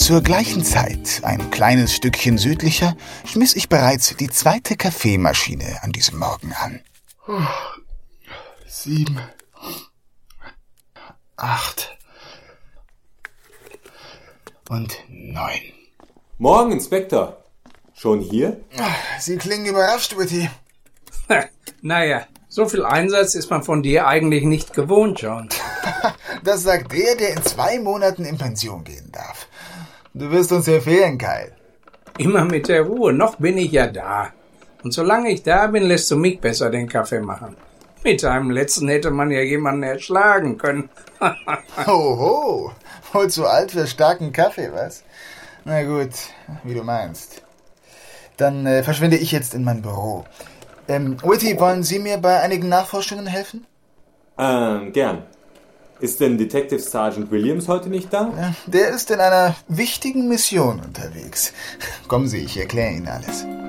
Zur gleichen Zeit, ein kleines Stückchen südlicher, schmiss ich bereits die zweite Kaffeemaschine an diesem Morgen an. 7, 8 und 9. Morgen, Inspektor. Schon hier? Sie klingen überrascht, Whitty. Naja, so viel Einsatz ist man von dir eigentlich nicht gewohnt, John. Das sagt der in 2 Monaten in Pension gehen darf. Du wirst uns ja fehlen, Kyle. Immer mit der Ruhe, noch bin ich ja da. Und solange ich da bin, lässt du mich besser den Kaffee machen. Mit deinem letzten hätte man ja jemanden erschlagen können. Hoho, wohl zu alt für starken Kaffee, was? Na gut, wie du meinst. Dann verschwinde ich jetzt in mein Büro. Whitty, wollen Sie mir bei einigen Nachforschungen helfen? Gern. Ist denn Detective Sergeant Williams heute nicht da? Der ist in einer wichtigen Mission unterwegs. Kommen Sie, ich erkläre Ihnen alles.